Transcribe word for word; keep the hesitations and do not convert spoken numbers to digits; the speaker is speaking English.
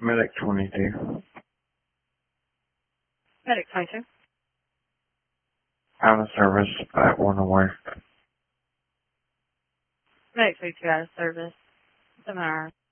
Medic twenty-two. Medic twenty-two. Out of service at one away. Medic twenty-two out of service. Seven hours.